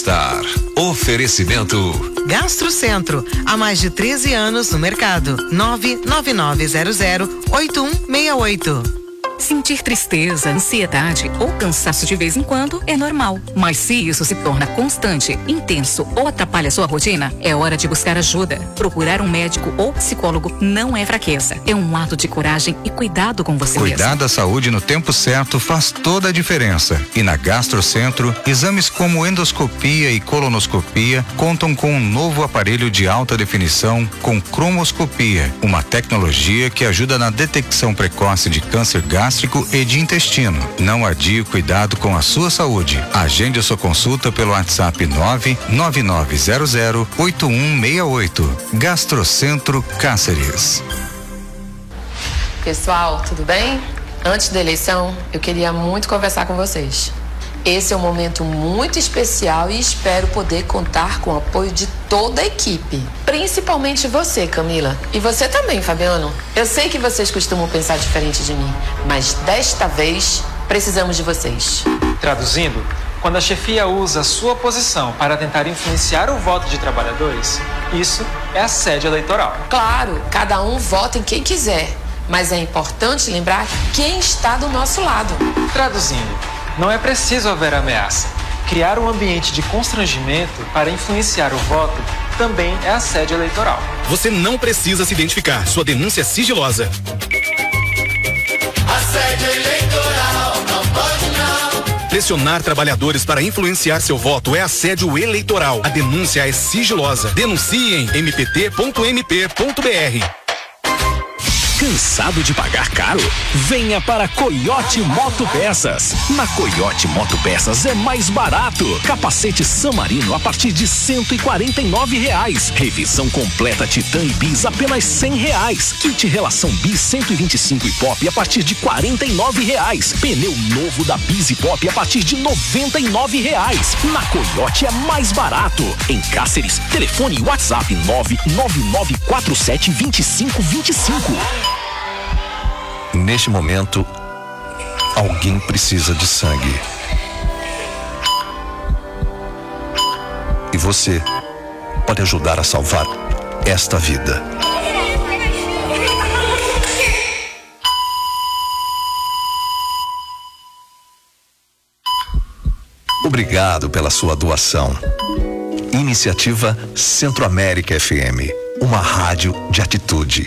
Star. Oferecimento Gastrocentro, há mais de 13 anos no mercado. 999008168. Sentir tristeza, ansiedade ou cansaço de vez em quando é normal. Mas se isso se torna constante, intenso ou atrapalha sua rotina, é hora de buscar ajuda. Procurar um médico ou psicólogo não é fraqueza. É um ato de coragem e cuidado com você mesmo. Cuidar da saúde no tempo certo faz toda a diferença. E na Gastrocentro, exames como endoscopia e colonoscopia contam com um novo aparelho de alta definição com cromoscopia, uma tecnologia que ajuda na detecção precoce de câncer gástrico e de intestino. Não adie o cuidado com a sua saúde. Agende a sua consulta pelo WhatsApp 999008168. Gastrocentro Cáceres. Pessoal, tudo bem? Antes da eleição, eu queria muito conversar com vocês. Esse é um momento muito especial e espero poder contar com o apoio de toda a equipe. Principalmente você, Camila. E você também, Fabiano. Eu sei que vocês costumam pensar diferente de mim, mas desta vez precisamos de vocês. Traduzindo, quando a chefia usa a sua posição para tentar influenciar o voto de trabalhadores, isso é assédio eleitoral. Claro, cada um vota em quem quiser, mas é importante lembrar quem está do nosso lado. Traduzindo, não é preciso haver ameaça. Criar um ambiente de constrangimento para influenciar o voto também é assédio eleitoral. Você não precisa se identificar. Sua denúncia é sigilosa. Assédio eleitoral, não pode não. Pressionar trabalhadores para influenciar seu voto é assédio eleitoral. A denúncia é sigilosa. Denuncie em mpt.mp.br. Cansado de pagar caro? Venha para Coyote Moto Peças. Na Coyote Moto Peças é mais barato. Capacete San Marino a partir de R$149. Revisão completa Titan e Bis apenas R$100. Kit relação Bis 125 e Pop a partir de R$49. Pneu novo da Bis e Pop a partir de R$99. Na Coyote é mais barato. Em Cáceres, telefone e WhatsApp 999472525. Neste momento, alguém precisa de sangue. E você pode ajudar a salvar esta vida. Obrigado pela sua doação. Iniciativa Centro-América FM, uma rádio de atitude.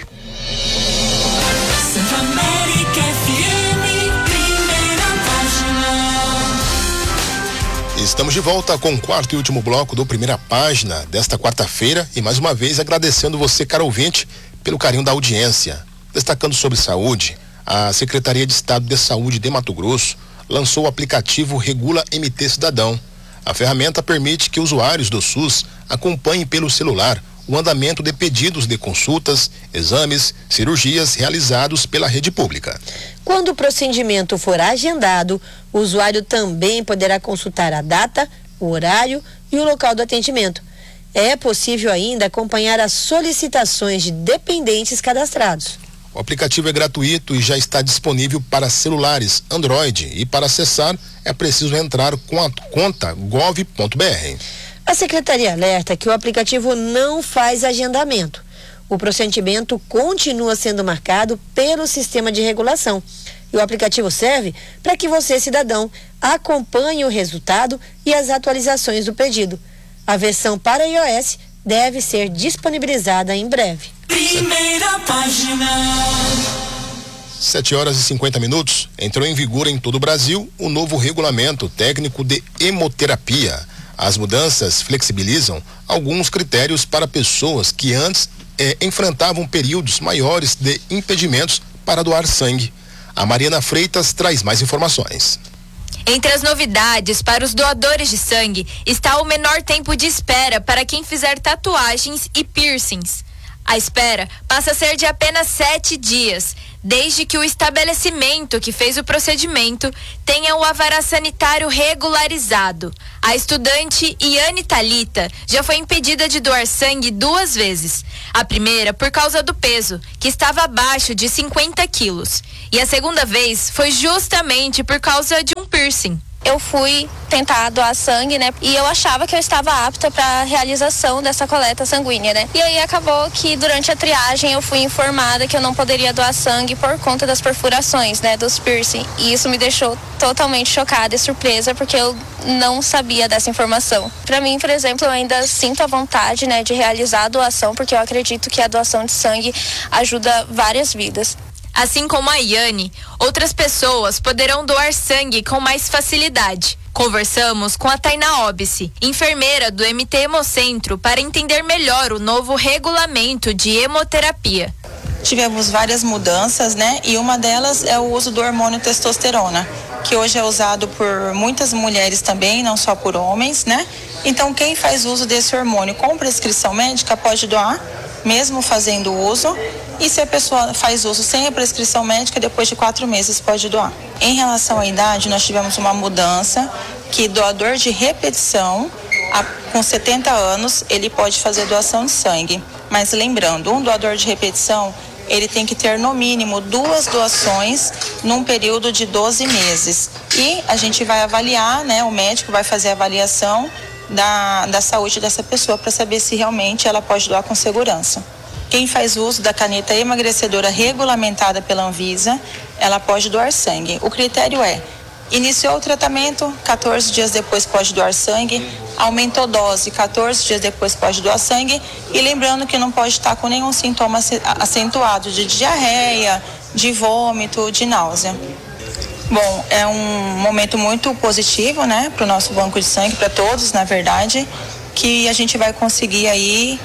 Estamos de volta com o quarto e último bloco do Primeira Página desta quarta-feira e mais uma vez agradecendo você, caro ouvinte, pelo carinho da audiência. Destacando sobre saúde, a Secretaria de Estado de Saúde de Mato Grosso lançou o aplicativo Regula MT Cidadão. A ferramenta permite que usuários do SUS acompanhem pelo celular o andamento de pedidos de consultas, exames, cirurgias realizados pela rede pública. Quando o procedimento for agendado, o usuário também poderá consultar a data, o horário e o local do atendimento. É possível ainda acompanhar as solicitações de dependentes cadastrados. O aplicativo é gratuito e já está disponível para celulares Android e para acessar é preciso entrar com a conta gov.br. A Secretaria alerta que o aplicativo não faz agendamento. O procedimento continua sendo marcado pelo sistema de regulação. E o aplicativo serve para que você, cidadão, acompanhe o resultado e as atualizações do pedido. A versão para iOS deve ser disponibilizada em breve. Primeira Página. 7h50. Entrou em vigor em todo o Brasil o novo regulamento técnico de hemoterapia. As mudanças flexibilizam alguns critérios para pessoas que antes enfrentavam períodos maiores de impedimentos para doar sangue. A Mariana Freitas traz mais informações. Entre as novidades para os doadores de sangue está o menor tempo de espera para quem fizer tatuagens e piercings. A espera passa a ser de apenas 7 dias, desde que o estabelecimento que fez o procedimento tenha o alvará sanitário regularizado. A estudante Iane Thalita já foi impedida de doar sangue 2 vezes. A primeira por causa do peso, que estava abaixo de 50 quilos. E a segunda vez foi justamente por causa de um piercing. eu fui tentar doar sangue, né? E eu achava que eu estava apta para a realização dessa coleta sanguínea, né? E aí acabou que durante a triagem eu fui informada que eu não poderia doar sangue por conta das perfurações, né? Dos piercing. E isso me deixou totalmente chocada e surpresa, porque eu não sabia dessa informação. Para mim, por exemplo, eu ainda sinto a vontade, né, de realizar a doação, porque eu acredito que a doação de sangue ajuda várias vidas. Assim como a Yane, outras pessoas poderão doar sangue com mais facilidade. Conversamos com a Tainá Óbice, enfermeira do MT Hemocentro, para entender melhor o novo regulamento de hemoterapia. Tivemos várias mudanças, né? E uma delas é o uso do hormônio testosterona, que hoje é usado por muitas mulheres também, não só por homens, né? Então, quem faz uso desse hormônio com prescrição médica pode doar, mesmo fazendo uso. E se a pessoa faz uso sem a prescrição médica, depois de 4 meses pode doar. Em relação à idade, nós tivemos uma mudança que doador de repetição, com 70 anos, ele pode fazer doação de sangue. Mas lembrando, um doador de repetição, ele tem que ter no mínimo 2 doações num período de 12 meses. E a gente vai avaliar, né? O médico vai fazer a avaliação da saúde dessa pessoa para saber se realmente ela pode doar com segurança. Quem faz uso da caneta emagrecedora regulamentada pela Anvisa, ela pode doar sangue. O critério é: iniciou o tratamento, 14 dias depois pode doar sangue, aumentou dose, 14 dias depois pode doar sangue, e lembrando que não pode estar com nenhum sintoma acentuado de diarreia, de vômito, de náusea. Bom, é um momento muito positivo, né, para o nosso banco de sangue, para todos, na verdade, que a gente vai conseguir aí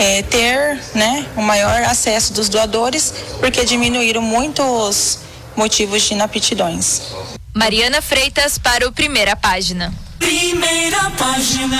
ter, né, um maior acesso dos doadores, porque diminuíram muitos motivos de inaptidões. Mariana Freitas para o Primeira Página. Primeira Página.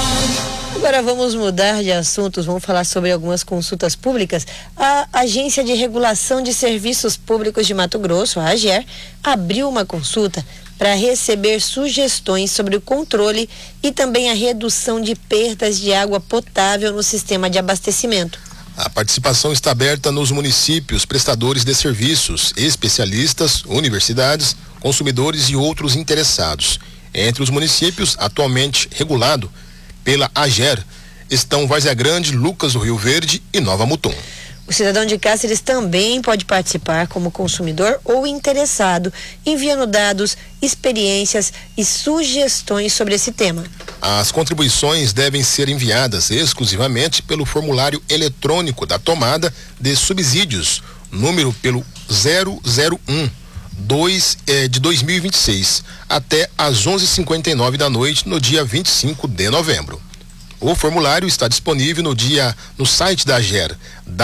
Agora vamos mudar de assuntos, vamos falar sobre algumas consultas públicas. A Agência de Regulação de Serviços Públicos de Mato Grosso, a AGER, abriu uma consulta para receber sugestões sobre o controle e também a redução de perdas de água potável no sistema de abastecimento. A participação está aberta nos municípios, prestadores de serviços, especialistas, universidades, consumidores e outros interessados. Entre os municípios atualmente regulado pela AGER estão Várzea Grande, Lucas do Rio Verde e Nova Mutum. O cidadão de Cáceres também pode participar como consumidor ou interessado, enviando dados, experiências e sugestões sobre esse tema. As contribuições devem ser enviadas exclusivamente pelo formulário eletrônico da tomada de subsídios, número pelo 001 de 2026, até às 11h59 da noite, no dia 25 de novembro. O formulário está disponível no site da AGER,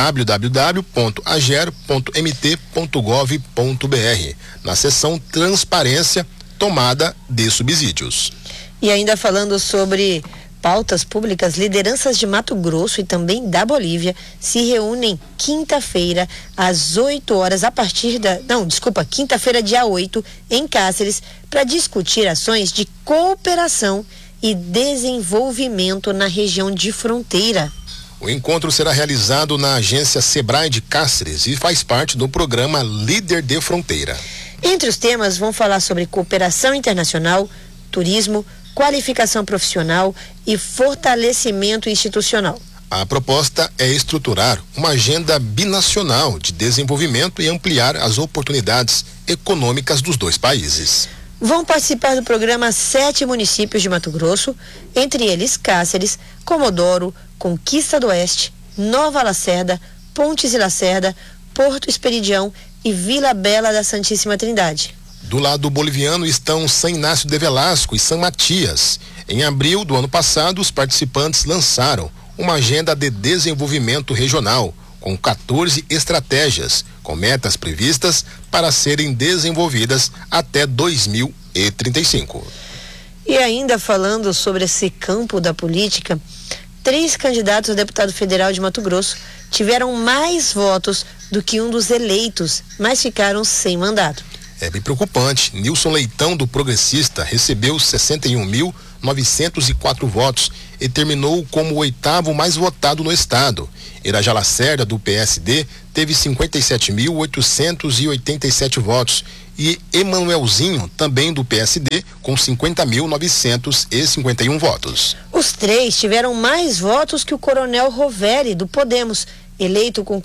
www.ager.mt.gov.br, na seção Transparência, Tomada de Subsídios. E ainda falando sobre pautas públicas, lideranças de Mato Grosso e também da Bolívia se reúnem quinta-feira às 8 horas quinta-feira dia 8, em Cáceres, para discutir ações de cooperação e desenvolvimento na região de fronteira. O encontro será realizado na agência Sebrae de Cáceres e faz parte do programa Líder de Fronteira. Entre os temas vão falar sobre cooperação internacional, turismo, qualificação profissional e fortalecimento institucional. A proposta é estruturar uma agenda binacional de desenvolvimento e ampliar as oportunidades econômicas dos dois países. Vão participar do programa 7 municípios de Mato Grosso, entre eles Cáceres, Comodoro, Conquista do Oeste, Nova Lacerda, Pontes e Lacerda, Porto Esperidião e Vila Bela da Santíssima Trindade. Do lado boliviano estão São Inácio de Velasco e São Matias. Em abril do ano passado, os participantes lançaram uma agenda de desenvolvimento regional, com 14 estratégias, com metas previstas para serem desenvolvidas até 2035. E ainda falando sobre esse campo da política, 3 candidatos a deputado federal de Mato Grosso tiveram mais votos do que um dos eleitos, mas ficaram sem mandato. É bem preocupante. Nilson Leitão, do Progressista, recebeu 61.904 votos e terminou como o 8º mais votado no estado. Irajá Lacerda, do PSD, teve 57.887 votos e Emanuelzinho, também do PSD, com 50.951 votos. Os três tiveram mais votos que o Coronel Roveri, do Podemos, eleito com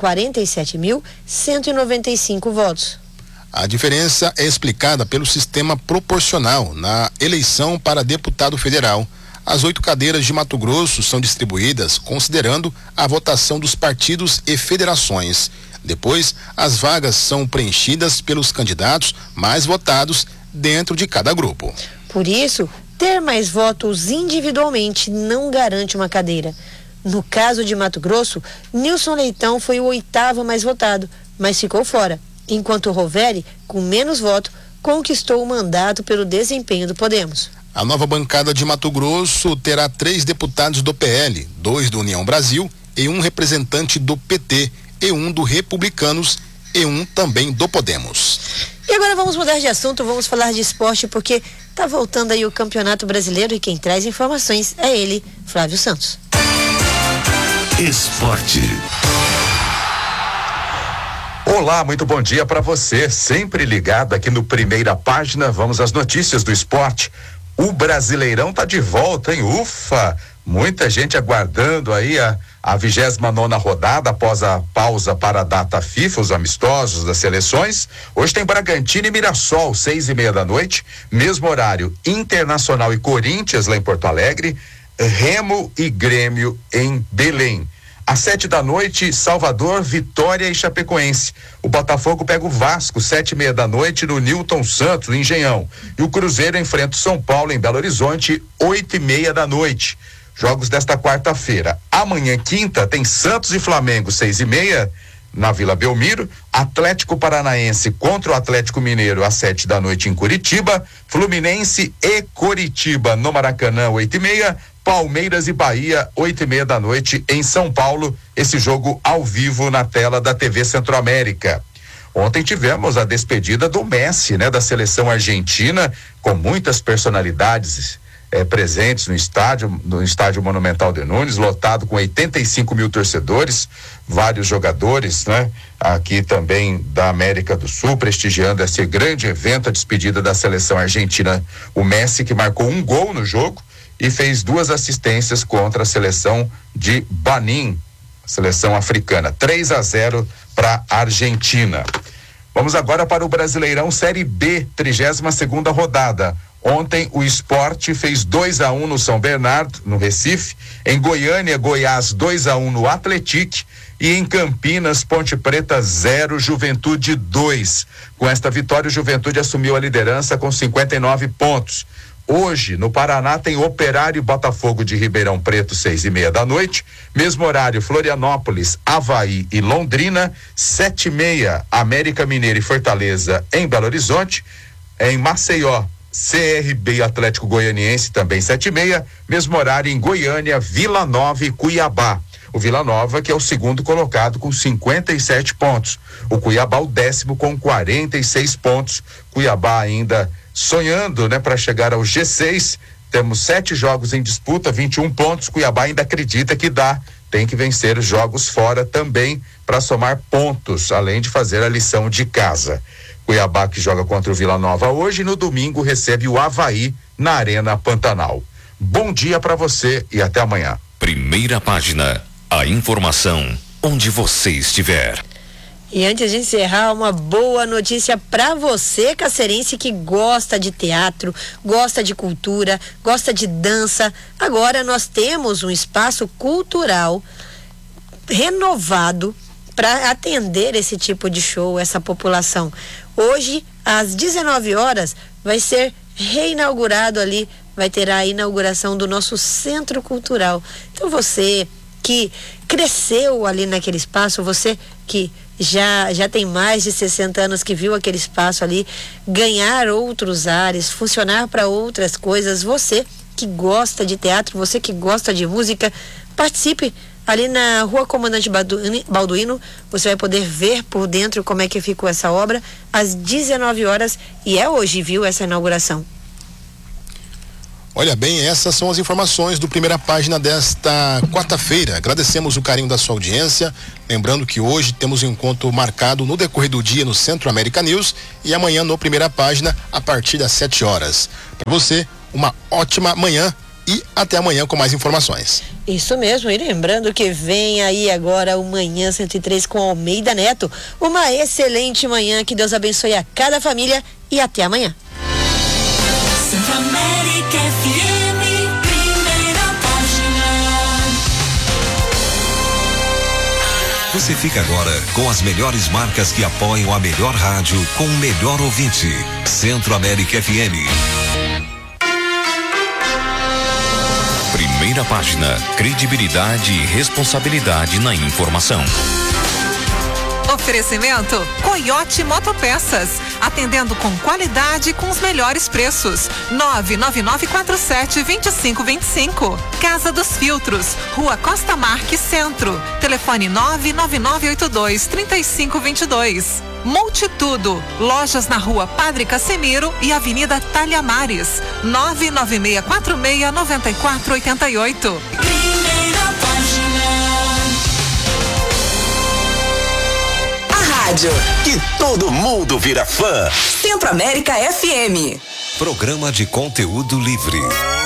47.195 votos. A diferença é explicada pelo sistema proporcional na eleição para deputado federal. As 8 cadeiras de Mato Grosso são distribuídas considerando a votação dos partidos e federações. Depois, as vagas são preenchidas pelos candidatos mais votados dentro de cada grupo. Por isso, ter mais votos individualmente não garante uma cadeira. No caso de Mato Grosso, Nilson Leitão foi o 8º mais votado, mas ficou fora, enquanto Roveri, com menos voto, conquistou o mandato pelo desempenho do Podemos. A nova bancada de Mato Grosso terá 3 deputados do PL, 2 do União Brasil e 1 representante do PT, e 1 do Republicanos e 1 também do Podemos. E agora vamos mudar de assunto, vamos falar de esporte, porque tá voltando aí o Campeonato Brasileiro e quem traz informações é ele, Flávio Santos. Esporte. Olá, muito bom dia para você, sempre ligado aqui no Primeira Página. Vamos às notícias do esporte. O Brasileirão tá de volta, hein? Ufa! Muita gente aguardando aí a 29ª rodada após a pausa para a data FIFA, os amistosos das seleções. Hoje tem Bragantino e Mirassol, 6:30 da noite, mesmo horário, Internacional e Corinthians lá em Porto Alegre, Remo e Grêmio em Belém. Às 7 da noite, Salvador, Vitória e Chapecoense. O Botafogo pega o Vasco, 7:30 da noite, no Newton Santos, no Engenhão. E o Cruzeiro enfrenta o São Paulo em Belo Horizonte, 8:30 da noite. Jogos desta quarta-feira. Amanhã, quinta, tem Santos e Flamengo, 6:30 na Vila Belmiro. Atlético Paranaense contra o Atlético Mineiro às 7 da noite em Curitiba. Fluminense e Coritiba no Maracanã, 8:30. Palmeiras e Bahia, 8:30 da noite em São Paulo. Esse jogo ao vivo na tela da TV Centro-América. Ontem tivemos a despedida do Messi, né, da seleção argentina, com muitas personalidades presentes no estádio Monumental de Nunes, lotado com 85 mil torcedores, vários jogadores, né, aqui também da América do Sul, prestigiando esse grande evento, a despedida da seleção argentina. O Messi, que marcou 1 gol no jogo e fez 2 assistências contra a seleção de Benin, seleção africana, 3-0 para a Argentina. Vamos agora para o Brasileirão Série B, 32ª rodada. Ontem o Sport fez 2-1 no São Bernardo, no Recife. Em Goiânia, Goiás 2-1 no Atlético. E em Campinas, Ponte Preta 0, Juventude 2. Com esta vitória, o Juventude assumiu a liderança com 59 pontos. Hoje, no Paraná, tem Operário e Botafogo de Ribeirão Preto, 6:30 da noite. Mesmo horário, Florianópolis, Avaí e Londrina, 7:30, América Mineiro e Fortaleza em Belo Horizonte. Em Maceió, CRB e Atlético Goianiense, também 7:30. Mesmo horário em Goiânia, Vila Nova e Cuiabá. O Vila Nova, que é o segundo colocado com 57 pontos. O Cuiabá, o 10º com 46 pontos. Cuiabá ainda sonhando, né, para chegar ao G6. Temos 7 jogos em disputa, 21 pontos. Cuiabá ainda acredita que dá. Tem que vencer jogos fora também para somar pontos, além de fazer a lição de casa. Cuiabá, que joga contra o Vila Nova hoje, e no domingo recebe o Avaí na Arena Pantanal. Bom dia para você e até amanhã. Primeira Página, a informação onde você estiver. E antes de encerrar, uma boa notícia para você, cacerense, que gosta de teatro, gosta de cultura, gosta de dança. Agora nós temos um espaço cultural renovado para atender esse tipo de show, essa população. Hoje, às 19 horas, vai ser reinaugurado ali, vai ter a inauguração do nosso Centro Cultural. Então você que cresceu ali naquele espaço, você que já tem mais de 60 anos, que viu aquele espaço ali ganhar outros ares, funcionar para outras coisas, você que gosta de teatro, você que gosta de música, participe ali na Rua Comandante Balduino. Você vai poder ver por dentro como é que ficou essa obra às 19 horas, e é hoje, viu, essa inauguração. Olha bem, essas são as informações do Primeira Página desta quarta-feira. Agradecemos o carinho da sua audiência. Lembrando que hoje temos um encontro marcado no decorrer do dia no Centro América News e amanhã no Primeira Página a partir das 7 horas. Para você, uma ótima manhã e até amanhã com mais informações. Isso mesmo, e lembrando que vem aí agora o Manhã 103 com Almeida Neto. Uma excelente manhã, que Deus abençoe a cada família e até amanhã. Centro América FM, Primeira Página. Você fica agora com as melhores marcas que apoiam a melhor rádio com o melhor ouvinte. Centro América FM. Primeira Página, credibilidade e responsabilidade na informação. Oferecimento Coiote Motopeças, atendendo com qualidade e com os melhores preços. 99947-2525. Casa dos Filtros, Rua Costa Marques Centro. Telefone 99982-3522. Multitudo, lojas na Rua Padre Casemiro e Avenida Talhamares. 99646-9488. Primeira Página. Rádio que todo mundo vira fã. Centro América FM. Programa de conteúdo livre.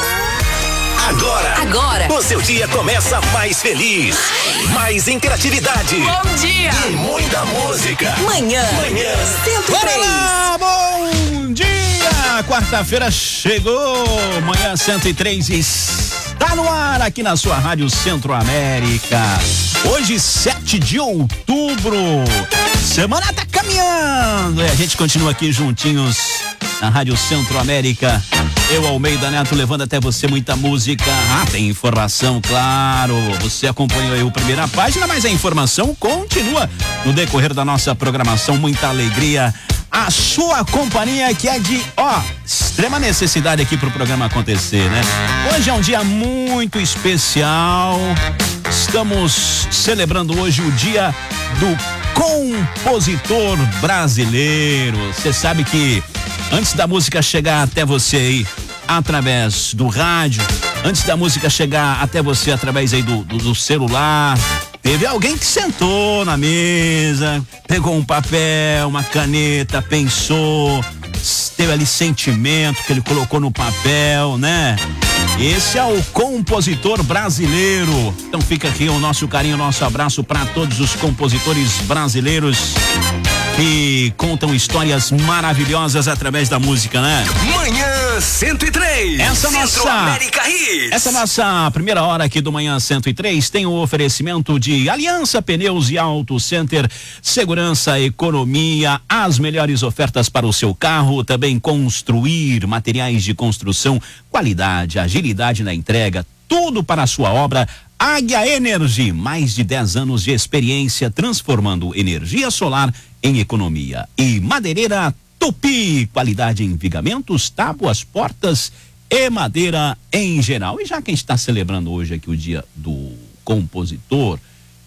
Agora, o seu dia começa mais feliz, mais interatividade. Bom dia. E muita música. Manhã 103. Bora lá, bom dia. Quarta-feira chegou. Manhã 103 está no ar aqui na sua Rádio Centro América. Hoje, 7 de outubro. Semana tá caminhando. E a gente continua aqui juntinhos na Rádio Centro América. Eu, Almeida Neto, levando até você muita música. Tem informação, claro. Você acompanhou aí o Primeira Página, mas a informação continua no decorrer da nossa programação. Muita alegria. A sua companhia que é de, extrema necessidade aqui pro programa acontecer, né? Hoje é um dia muito especial. Estamos celebrando hoje o dia do compositor brasileiro. Você sabe que antes da música chegar até você aí através do rádio, antes da música chegar até você através aí do celular, teve alguém que sentou na mesa, pegou um papel, uma caneta, pensou, teve ali sentimento que ele colocou no papel, né? Esse é o compositor brasileiro. Então fica aqui o nosso carinho, o nosso abraço para todos os compositores brasileiros que contam histórias maravilhosas através da música, né? Manhã 103. Essa nossa primeira hora aqui do Manhã 103 tem o oferecimento de Aliança Pneus e Auto Center, segurança, economia, as melhores ofertas para o seu carro, também construir materiais de construção, qualidade, agilidade na entrega, tudo para a sua obra. Águia Energy, mais de 10 anos de experiência transformando energia solar em economia. E Madeireira Tupi, qualidade em vigamentos, tábuas, portas e madeira em geral. E já que a gente está celebrando hoje aqui o dia do compositor,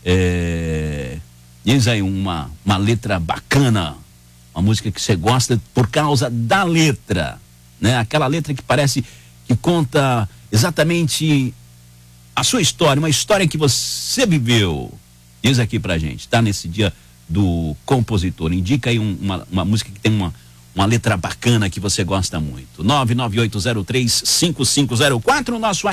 diz aí uma letra bacana, uma música que você gosta por causa da letra, né? Aquela letra que parece que conta exatamente a sua história, uma história que você viveu. Diz aqui pra gente, tá? Nesse dia do compositor. Indica aí uma música que tem uma letra bacana que você gosta muito. 99803-5504, nosso